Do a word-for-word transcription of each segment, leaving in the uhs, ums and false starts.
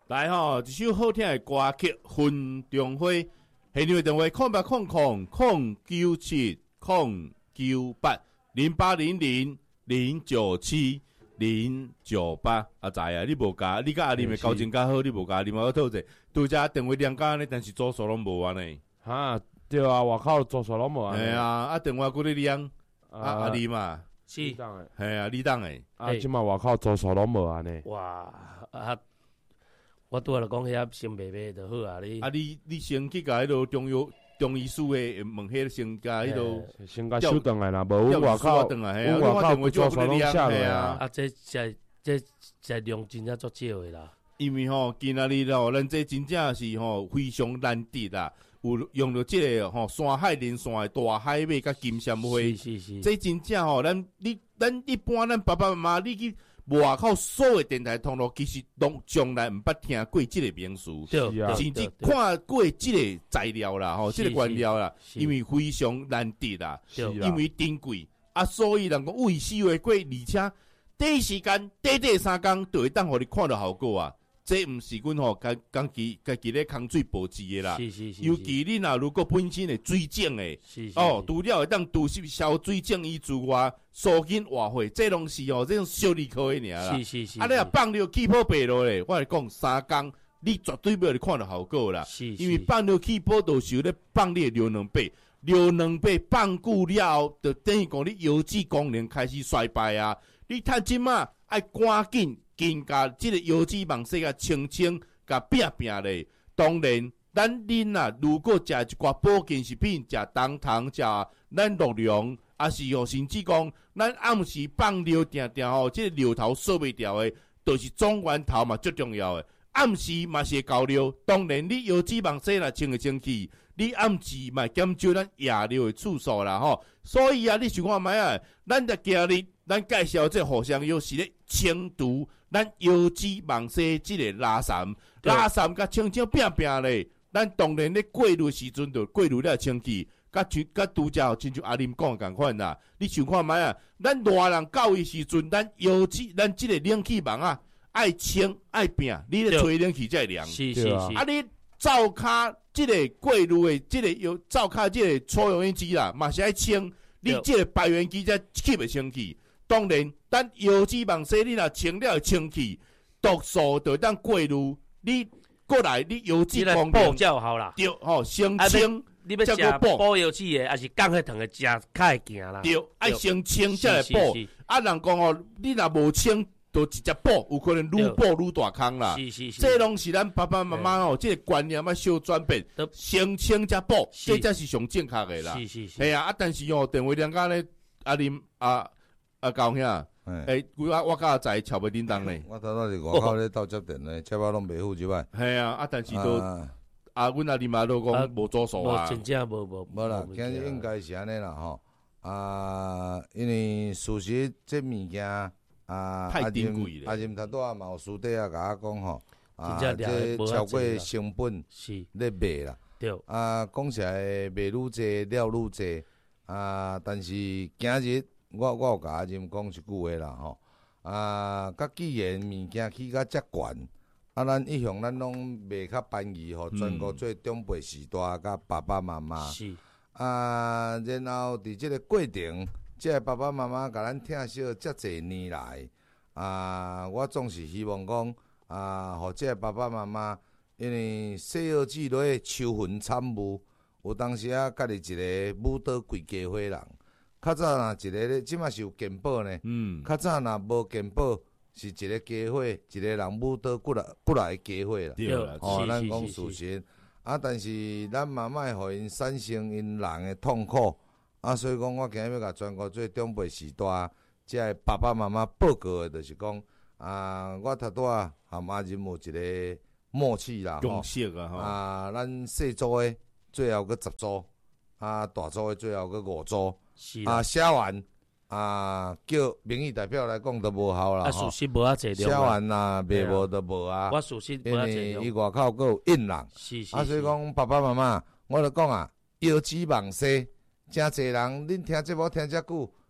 来吼，一首好听的歌曲《分中花》，现场的电话空八空空空九七空九八零八零零零九七零九八。阿仔啊，你无加，你甲阿林的交情较好，你无加，你无透者，拄则电话两家呢，但是左手拢无安尼。 哈，对啊，外口左手拢无安尼。 哎啊，啊电话过来亮，啊阿林嘛， 是， 系啊，你当诶， 啊，即马外口左手拢无安尼。 哇啊！我拄仔就讲遐先卖卖就好啊！你啊，你你先去甲迄落中药中医师诶问迄先甲迄落先甲收转来啦，无阮外口，阮外口左手拢下来啊！ 啊，这这这这量真正足少诶啦。 因为吼，今仔日吼，咱这真正是吼非常难得啦，有用到即个吼山海连线诶大海马甲金针花， 是是是， 这真正吼，咱你咱一般咱爸爸妈妈你去。外口所有电台通路其实拢从来毋捌听过即个名词，甚至看过即个材料啦，吼，即个原料啦，因为非常难得啦，因为珍贵啊，所以人讲为四月过，而且第一时间短短三工就会当互你看到效果啊。这毋是阮吼家家己家己咧空水保持诶啦， 是是是， 尤其你若如果本身诶水肿诶，哦，除了会当除湿消水肿以之外，疏筋活血，这拢是哦，这种小儿科诶尔啦。 是是是， 啊，你若放尿气泡白落咧，我来讲三工，你绝对袂你看到效果啦。 是是， 因为放尿气泡就是咧放你诶流能倍，流能倍放久了后，就等于讲你腰子功能开始衰败啊。你趁即马爱赶紧。紧甲即个腰子网细甲清清，甲拼拼咧。当然，咱恁啊，如果食一寡保健食品，食冬糖，食咱鹿茸，啊是吼，甚至讲咱暗时放尿定定吼，即、这个尿头锁袂掉诶，就是总源头嘛最重要诶。暗时嘛是会交尿，当然你腰子网细若清会清气，你暗时嘛减少咱夜尿诶次数啦吼。所以啊，你想看觅啊，咱在今日咱介绍这藿香药是咧清除。咱腰子网细即个拉散，拉散甲清清拼拼咧，咱当然咧过滤时阵就过滤了清气，甲像甲拄则亲像阿林讲共款啦。你想看觅啊？咱大人到位时阵，咱腰子咱即个冷气网啊，爱清爱拼，你咧吹冷气才会凉。 是是是。 啊，你灶骹即个过滤的即个有灶骹即个抽油烟机啦，嘛是爱清，你即个排烟机才吸会清气。当然，咱腰子网细你若清了清气，毒素就当过滤。你过来，你腰子功能较好啦。 对，吼，先清， 你要食补腰子的，还是降血糖的，食较会行啦。 对，爱先清才会补。啊，人讲哦，你若无清，就直接补，有可能愈补愈大坑啦。 是是是。 这拢是咱爸爸妈妈哦，这个观念要小转变，先清才补，这才是上正确的啦。 是是是。 系啊，啊，但是哦，电话两家咧，阿林啊。啊，高兄，诶，我我甲阿仔超袂叮当咧。 我头头是外口咧斗接电咧，车包拢袂付即摆。 系啊，啊，但是都啊，阮阿弟嘛都讲无做数啊。 无真正无无。 无啦，今日应该是安尼啦吼。啊，因为事实这物件啊， 太珍贵了。阿任头拄仔嘛有师弟啊，甲我讲吼，啊，这超过成本是咧卖啦。 对。 啊，讲起来卖愈济，了愈济啊，但是今日。我我有甲阿任讲一句话啦吼，啊，甲既然物件起甲遮悬，啊，咱一向咱拢卖较便宜吼，全国做长辈时代甲爸爸妈妈， 是啊，然后伫即个过程，即个爸爸妈妈甲咱疼惜遮侪年来，啊，我总是希望讲啊，互即个爸爸妈妈，因为细儿子落去抽云参悟，有当时啊，家己一个舞蹈规家伙人。较早若一个咧，即马是有健保呢。嗯。较早若无健保，是一个家伙，一个人舞蹈过来过来的家伙啦。 对啦。 哦，咱讲事实。啊，但是咱嘛莫互因产生因人的痛苦。啊，所以讲我今日要甲全国做长辈时代，即个爸爸妈妈报告的，就是讲啊，我头拄仔含阿任有一个默契啦。 共识啊！ 啊，咱细组的最后个十组，啊，大组的最后个五组。啊，写完啊，叫民意代表来讲都无效啦。 啊，事实无啊，侪写完啊，卖无都无啊。 我事实无啊，侪因为伊外口佫有印人。 是是。 啊，所以讲爸爸妈妈，我著讲啊，腰子网细，真侪人恁听节目听遮久，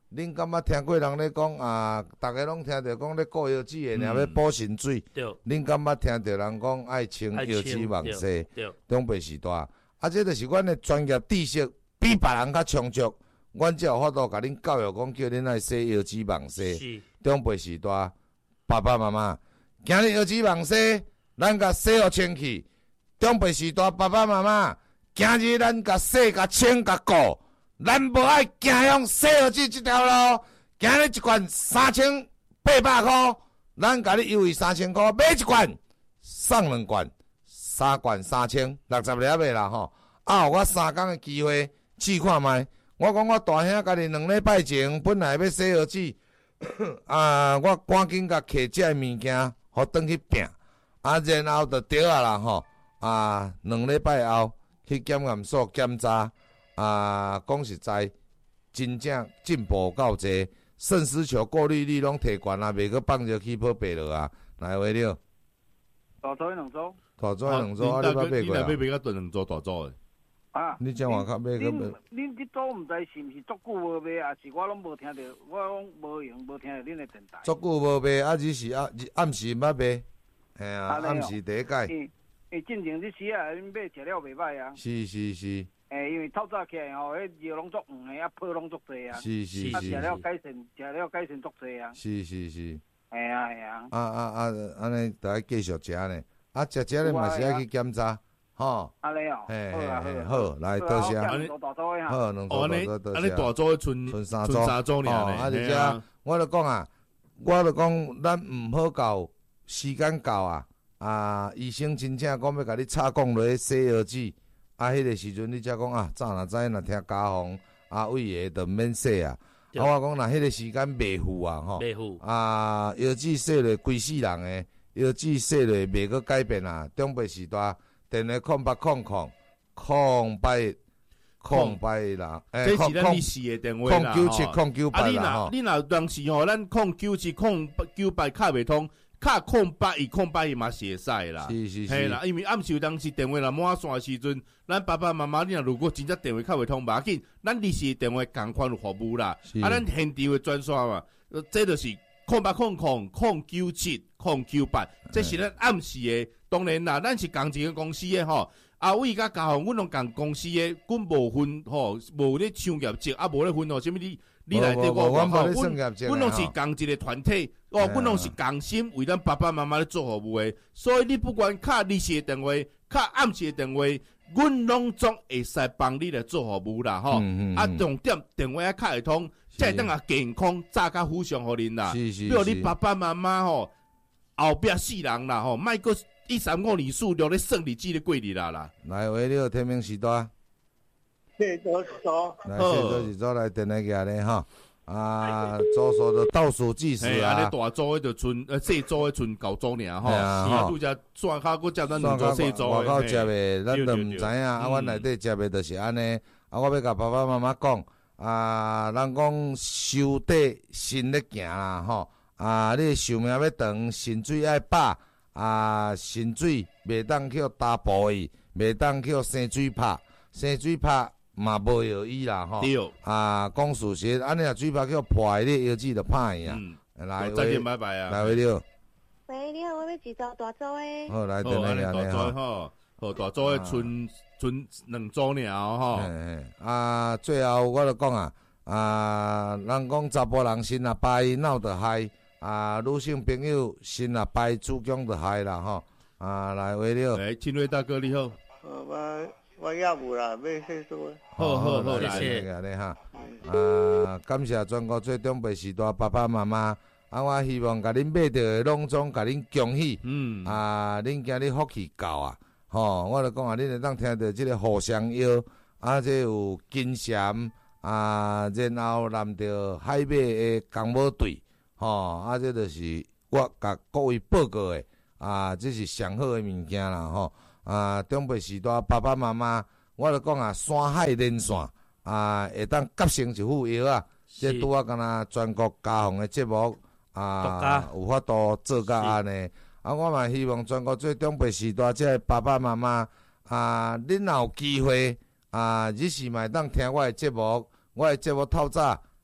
恁敢捌听过人咧讲啊？逐个拢听着讲咧顾腰子的，然后要补肾水。 对。 恁敢捌听着人讲爱清腰子忘西？中辈时代，啊，这就是阮的专业知识比别人较充足。阮才有法度甲恁教育讲，叫恁爱洗腰子忘西。中辈时代，爸爸妈妈，今日腰子忘西，咱甲洗互清气。中辈时代，爸爸妈妈，今日咱甲洗、甲清、甲顾。咱无爱行向洗腰子这条路，今日一罐三千八百块，咱甲你优惠三千块，买一罐送两罐，三罐三千六十粒的啦吼。啊，我三工的机会试看卖。我讲我大兄家己两礼拜前本来要洗腰子，啊，我赶紧甲摕这物件，互转去拼，啊，然后就对啊啦吼。啊，两礼拜后去检验所检查。啊，讲实在，真正进步够济，肾丝球过滤率拢提悬啊，袂阁放着起泡白落啊，来话了。 大组两组。 大组两组，啊，你捌买过啊？ 你若要买较两组大组的。 啊。 你这话较买个买？ 恁这组毋知是毋是足久无买，啊？是我拢无听到，我讲无用，无听到恁的电台。 足久无买，啊，只是啊，暗时毋捌买，嘿啊，暗时第一届。 诶，诶，进前这时啊，恁买食了袂歹啊。 是是是。 诶，因为透早起来吼，迄肉拢足黄的，啊泡拢足济啊。 是是是。啊， 食了改善，食了改善足济啊。 是是是。 系啊系啊。 啊啊啊！安尼着爱继续食呢，啊食食咧嘛是爱去检查，吼。 安尼哦。 嘿嘿嘿，好，来多谢。 好，两组大组的哈。 好，两组大组多谢。 安尼大组的剩剩三组， 剩三组尔啊，而且我著讲啊，我著讲咱毋好到时间到啊，啊，医生真正讲要甲你插管落去洗腰子。啊，迄个时阵你才讲啊，早若知若听家风啊，胃下就免洗啊。啊，我讲若迄个时间袂赴啊，吼。 袂赴。 啊，腰子洗落规世人诶，腰子洗落袂阁改变啊。中辈时代，电话空八空空空八空八啦， 诶，这是咱历史诶电话啦， 空九七空九八啦， 吼。啊，你若你若当时吼，咱空九七空九八卡袂通。卡空八伊空八伊嘛是会使啦， 是是是， 嘿啦，因为暗时有当时电话若满线诶时阵，咱爸爸妈妈你若如果真正电话卡袂通，无要紧，咱历史电话共款有服务啦，啊，咱现场诶专线嘛，这就是空八空空空九七空九八，这是咱暗时诶，当然啦，咱是共一个公司诶吼，啊，伟甲嘉宏，阮拢共公司诶，阮无分吼，无咧抢业绩，啊，无咧分吼，啥物你。你来对我，我吼，阮阮拢是共一个团体，哦，阮拢是共心为咱爸爸妈妈咧做服务诶，所以你不管敲日时诶电话，敲暗时诶电话，阮拢总会使帮你来做服务啦，吼。啊，重点电话敲会通，才会当啊健康，早甲互相互恁啦。 是是是。 比如你爸爸妈妈吼，后壁四人啦，吼，莫阁一三五二四六咧算日子咧过日啦啦。 来，为了天明时代。 谢多多， 来谢多是做来电来个咧哈，啊，做数的倒数计时啊， 安尼大组的就剩，呃，细组的剩九组尔吼，啊，拄只算卡佫接咱两组细组外口接的，咱都毋知影，啊，阮内底接的就是安尼，啊，我要甲爸爸妈妈讲，啊，人讲寿底心咧行啦吼，啊，你寿命要长，肾水爱饱，啊，肾水袂当去打补伊，袂当去生水拍，生水拍。嘛无药医啦吼，啊，讲事实，安尼若嘴巴叫破，你腰子就歹去啊。 来，再见，拜拜啊。 来，喂了。 喂，你好，我要一组大组诶。 好，来，等来大组吼，好，大组诶，剩剩两组尔吼。 啊，最后我著讲啊，啊，人讲查甫人心若歹闹得嗨，啊，女性朋友心若歹主讲得嗨啦吼。啊，来，喂了。 来，清瑞大哥你好。 好吧。我也有啦，要细数。 好好好， 谢谢你哈。啊，感谢全国最中辈时代爸爸妈妈，啊，我希望甲恁买到的拢总甲恁恭喜。嗯。啊，恁今日福气够啊，吼！我著讲啊，恁会当听到即个互相邀，啊，这有金蝉啊，然后南着海马的公母队，吼！啊，这就是我甲各位报告的，啊，这是上好的物件啦，吼！啊，中辈时代爸爸妈妈，我著讲啊，山海连线啊，会当结成一副药啊。这拄啊，敢若全国家访的节目啊，有法度做甲安尼。啊，我嘛希望全国最中辈时代这个爸爸妈妈啊，恁若有机会啊，日时嘛会当听我的节目，我的节目透早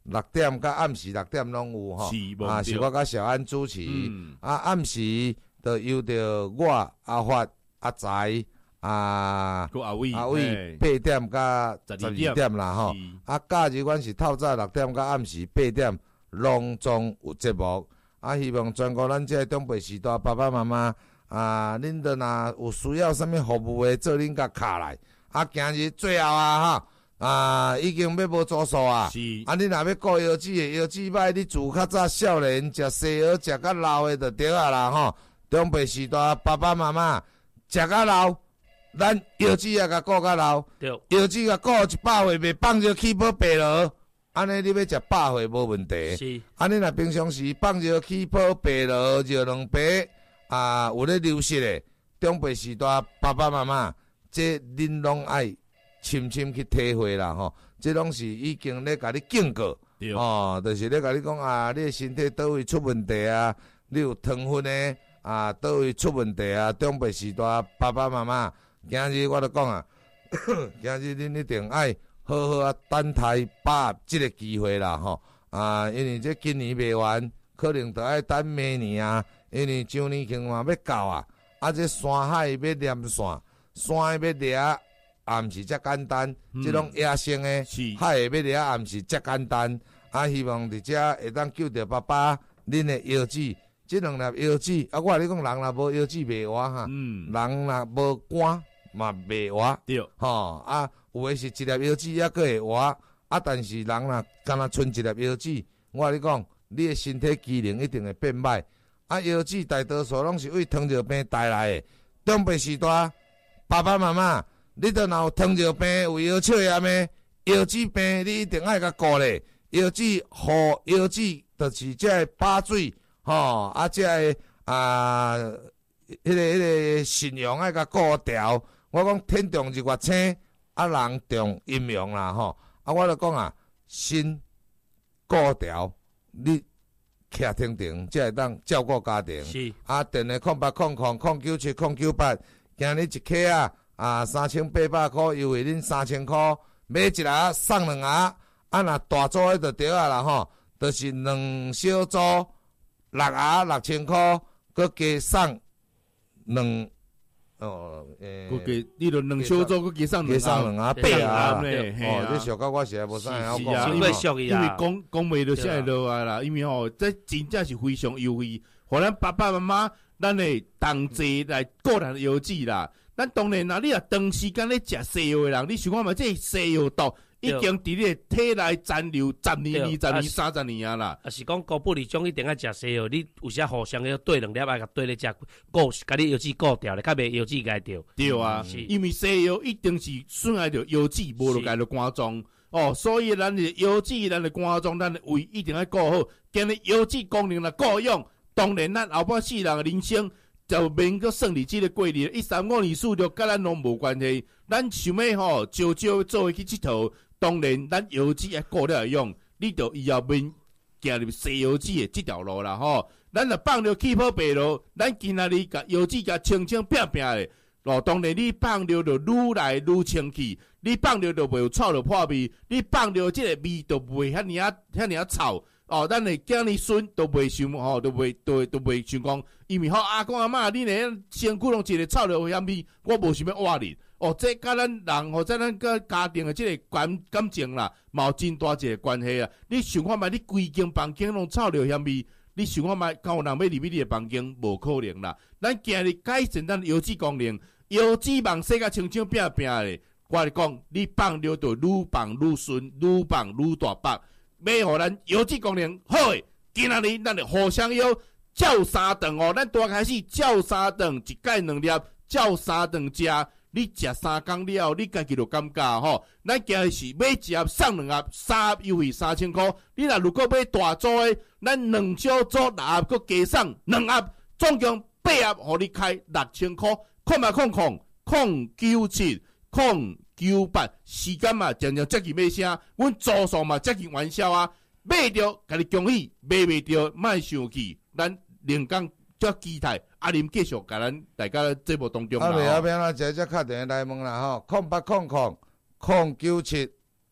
六点甲暗时六点拢有吼，啊是我甲小安主持，嗯、啊暗时就由着我阿发阿财啊阿伟阿伟八点甲十二点啦吼，啊假日阮是透早六点甲暗时八点拢总有节目，啊希望全国咱这中北时代爸爸妈妈啊，恁着若有需要啥物服务的，做恁甲卡来，啊今日最后啊哈。啊，已经要无住宿啊！啊，你若要顾腰子的，腰子歹，你自较早少年食西蚵，食较老的就对啊啦吼。中北时代爸爸妈妈食较老，咱腰子也甲顾较老。腰子甲顾一百岁，袂放入去要白落，安尼你要食百岁无问题。是。啊，你若平常时放入去要白落，热两杯啊，有咧流失的，中北时代爸爸妈妈，这恁拢爱。深深去体会啦吼，这拢是已经咧甲你警告，哦，就是咧甲你讲啊，你的身体倒位出问题啊，你有糖分的啊，倒位出问题啊，中北时代爸爸妈妈，今日我都讲啊，今日恁一定爱好好啊等待把握这个机会啦吼，啊，因为这今年卖完，可能就爱等明年啊，因为上年庆嘛要到啊，啊这山海要连线，山要掠。也毋是遮简单，即种野生诶，海要掠也毋是遮简单。啊，希望伫遮会当救着爸爸恁诶腰子，即两粒腰子。啊，我甲你讲，人若无腰子袂活哈，嗯、人若无肝嘛袂活。对，吼啊，有诶是一粒腰子还佫会活，啊，但是人若敢若剩一粒腰子，我甲你讲，你诶身体机能一定会变歹。啊，腰子大多数拢是为糖尿病带来诶。中北时代，爸爸妈妈。你都若有糖尿病、有腰笑炎的腰子病，你一定爱甲顾咧。腰子好，腰子就是这个把水，吼啊，这个啊，迄、那个迄、那个信用爱甲顾调。我讲天重日月星，啊人重阴阳啦，吼啊，我就讲啊，心顾调，你徛停停，才会当照顾家庭。是啊，电话空八空空空九七空九八，今日一克啊。啊，三千八百块优惠恁三千块，买一盒送两盒，啊，若大组的就对啊啦吼，就是两小组六盒六千块，佮加送两哦诶，佮加你著两小组佮加送两加送两盒八盒咧，哦，你俗到我实在无啥晓讲， 因为因为讲讲袂着啥落来啦，因为吼，这真正是非常优惠，互咱爸爸妈妈咱会同齐来顾咱腰子啦。咱当然啦，你若长时间咧食西药的人，你想看嘛？这西药毒已经伫你的体内残留十年、二十年、三十年啊啦。 啊是讲高不离种一定爱食西药，你有时互相要对两粒爱甲对咧食，顾甲你腰子顾掉咧，较袂腰子该掉。 对啊，嗯、因为西药一定是损害着腰子，无就该着肝脏哦。所以咱的腰子、咱的肝脏、咱的胃一定要顾好。今日腰子功能来顾用，当然咱后半世人的人生。就免阁算你即个过日，一三五二四六，甲咱拢无关系。咱想要吼，招招做去佚佗，当然咱腰子也顾了用，你着以后免行入西腰子的即条路啦吼。咱若放着起跑白路，咱今仔日甲腰子甲清清拼拼的，哦，当然你放着就愈来愈清气，你放着就袂有臭着破味，你放着即个味就袂遐尔啊遐尔啊臭。哦，咱的囝儿孙都袂想吼，都袂都都袂想讲，因为吼阿公阿嬷，你连身躯拢一个臭着香味，我无想要活你。哦，这甲咱人或者咱甲家庭的即个感感情啦，嘛有真大一个关系啊。你想看觅，你规间房间拢臭着香味，你想看觅，敢有人要入去你的房间？无可能啦。咱今日改善咱腰子功能，腰子网洗甲清清拼拼的，我讲你放着就愈放愈顺，愈放愈大包。要互咱腰子功能好诶，今仔日咱就互相邀照三顿哦。咱大开始照三顿，一盖两粒，照三顿食。你食三工了，你家己就感觉吼。咱今日是买一盒送两盒，三盒优惠三千块。你若如果买大组诶，咱两小组六盒，佮加送两盒，总共八盒，互你开六千块。空嘛空空空九七空。九八时间嘛，渐渐接近尾声，阮组数嘛接近完销啊！买着，甲你恭喜；买袂着，莫生气。咱连讲足期待，阿林继续甲咱大家节目当中啦。 啊，未后边啊，直接敲电话来问啦吼，空八空空空九七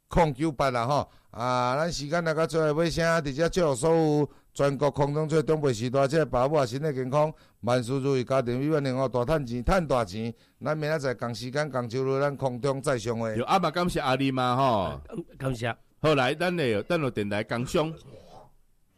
零九八啦吼，啊，咱时间来到最后尾声，伫遮祝福所有全国空中最东北时代，即个爸母身体健康，万事如意，家庭美满幸福，大趁钱，趁大钱。咱明仔载同时间同周日，咱空中再相会。 有阿嘛，感谢阿里嘛吼， 感谢。 好来，咱嚟等落电台工商。